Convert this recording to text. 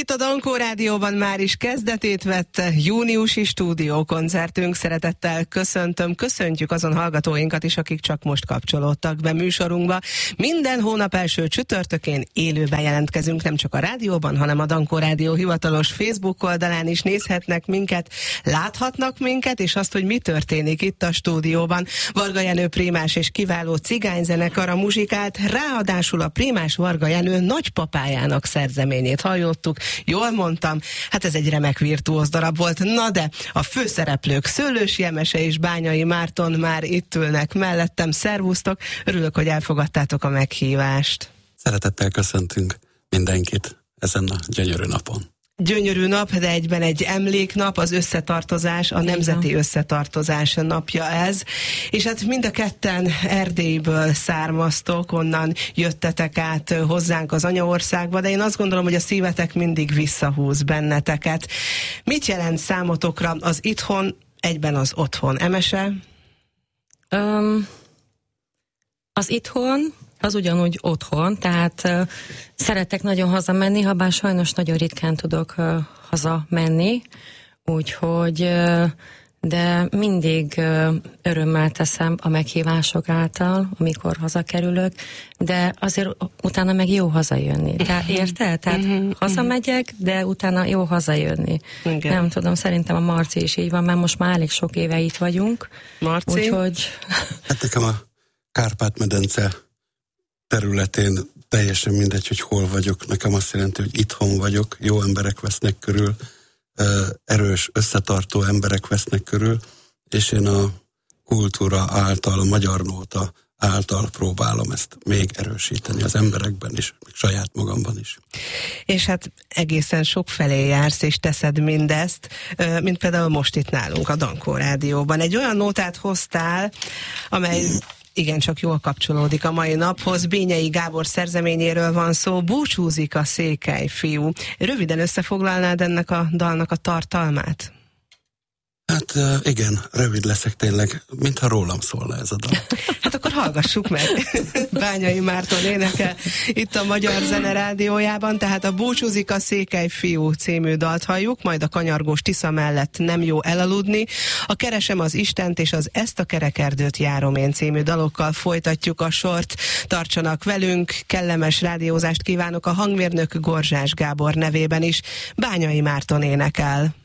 Itt a Dankó Rádióban már is kezdetét vette júniusi stúdiókoncertünk. Szeretettel köszöntjük azon hallgatóinkat is, akik csak most kapcsolódtak be műsorunkba. Minden hónap első csütörtökén élőben jelentkezünk, nem csak a rádióban, hanem a Dankó Rádió hivatalos Facebook oldalán is nézhetnek minket, láthatnak minket, és azt, hogy mi történik itt a stúdióban. Varga Jenő Prémás és kiváló cigányzenekar a muzsikált, ráadásul a Prémás Varga Jenő nagypapájának szerzeményét hallottuk. Jól mondtam? Hát ez egy remek virtuóz darab volt. Na de a főszereplők Szőlősi Emese és Bányai Márton már itt ülnek mellettem. Szervusztok! Örülök, hogy elfogadtátok a meghívást. Szeretettel köszöntünk mindenkit ezen a gyönyörű napon. Gyönyörű nap, de egyben egy emléknap, az összetartozás, a nemzeti összetartozás napja ez. És hát mind a ketten Erdélyből származtok, onnan jöttetek át hozzánk az anyaországba, de én azt gondolom, hogy a szívetek mindig visszahúz benneteket. Mit jelent számotokra az itthon, egyben az otthon? Emese? Az itthon az ugyanúgy otthon, tehát szeretek nagyon hazamenni, ha bár sajnos nagyon ritkán tudok hazamenni, úgyhogy de mindig örömmel teszem a meghívások által, amikor hazakerülök, de azért utána meg jó hazajönni. Érted? Tehát hazamegyek, de utána jó hazajönni. Igen. Nem tudom, szerintem a Marci is így van, mert most már elég sok éve itt vagyunk. Marci? Úgyhogy... Hát nekem a Kárpát-medence területén teljesen mindegy, hogy hol vagyok. Nekem azt jelenti, hogy itthon vagyok, jó emberek vesznek körül, erős, összetartó emberek vesznek körül, és én a kultúra által, a magyar nóta által próbálom ezt még erősíteni az emberekben is, meg saját magamban is. És hát egészen sok felé jársz, és teszed mindezt, mint például most itt nálunk a Dankó Rádióban. Egy olyan nótát hoztál, amely igencsak jól kapcsolódik a mai naphoz. Bényei Gábor szerzeményéről van szó, Búcsúzik a székely fiú. Röviden összefoglalnád ennek a dalnak a tartalmát? Hát igen, rövid leszek tényleg, mintha rólam szólna ez a dal. Hát akkor hallgassuk meg. Bányai Márton énekel itt a Magyar Zene Rádiójában, tehát a Búcsúzik a székely fiú című dalt halljuk, majd a Kanyargós Tisza mellett Nem jó elaludni, a Keresem az Istent és az Ezt a kerekerdőt járom én című dalokkal folytatjuk a sort. Tartsanak velünk, kellemes rádiózást kívánok a hangmérnök Gorzsás Gábor nevében is. Bányai Márton énekel.